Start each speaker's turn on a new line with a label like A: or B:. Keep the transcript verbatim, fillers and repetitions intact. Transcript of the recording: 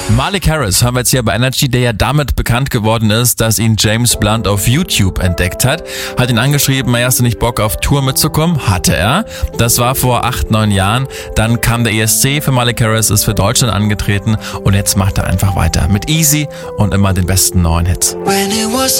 A: Malik Harris haben wir jetzt hier bei Energy, der ja damit bekannt geworden ist, dass ihn James Blunt auf YouTube entdeckt hat. Hat ihn angeschrieben, hey, hast du nicht Bock auf Tour mitzukommen? Hatte er. Das war vor acht, neun Jahren. Dann kam der E S C für Malik Harris, ist für Deutschland angetreten und jetzt macht er einfach weiter mit Easy und immer den besten neuen Hits.